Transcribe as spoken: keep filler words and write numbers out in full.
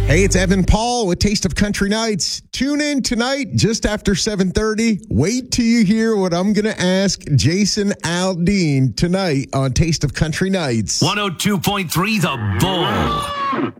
Hey, it's Evan Paul with Taste of Country Nights. Tune in tonight just after seven thirty. Wait till you hear what I'm going to ask Jason Aldean tonight on Taste of Country Nights. one oh two point three The Bull.